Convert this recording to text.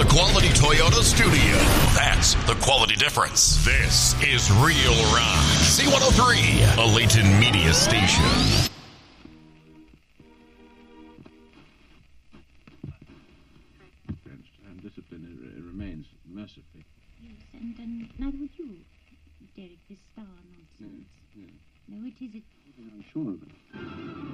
the Quality Toyota studio. That's the quality difference. This is Real Rock. C103, a Layton media station. And discipline remains mercifully. Yes, and neither would you, Derek, this star nonsense. Yes. No, it is. I'm sure of it.